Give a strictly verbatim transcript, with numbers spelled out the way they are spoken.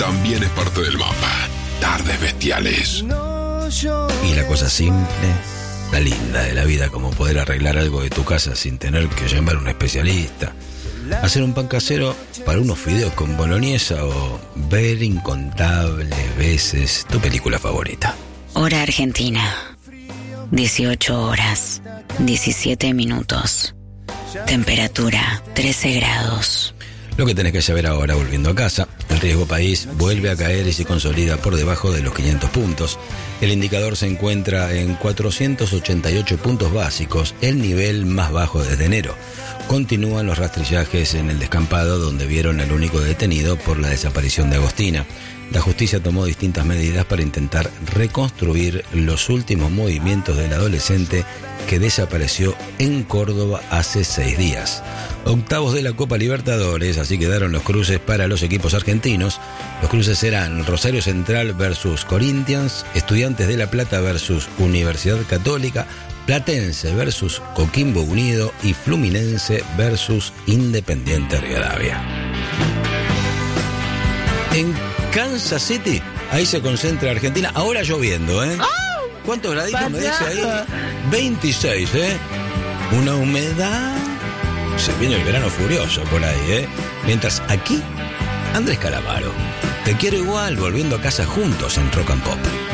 también es parte del mapa. Tardes Bestiales. Y la cosa simple, la linda de la vida, como poder arreglar algo de tu casa sin tener que llamar a un especialista, hacer un pan casero para unos fideos con boloñesa o ver incontables veces tu película favorita. Hora Argentina, dieciocho horas, diecisiete minutos. Temperatura, trece grados. Lo que tenés que saber ahora, volviendo a casa: el riesgo país vuelve a caer y se consolida por debajo de los quinientos puntos. El indicador se encuentra en cuatrocientos ochenta y ocho puntos básicos, el nivel más bajo desde enero. Continúan los rastrillajes en el descampado, donde vieron al único detenido por la desaparición de Agostina. La justicia tomó distintas medidas para intentar reconstruir los últimos movimientos del adolescente que desapareció en Córdoba hace seis días. Octavos de la Copa Libertadores, así quedaron los cruces para los equipos argentinos. Los cruces serán Rosario Central versus Corinthians, Estudiantes de La Plata versus Universidad Católica, Platense versus Coquimbo Unido y Fluminense versus Independiente Rivadavia. En Kansas City, ahí se concentra Argentina, ahora lloviendo, ¿eh? ¿Cuántos graditos me dice ahí? veintiséis, ¿eh? Una humedad. Se viene el verano furioso por ahí, ¿eh? Mientras aquí, Andrés Calamaro. Te quiero igual, volviendo a casa juntos en Rock and Pop.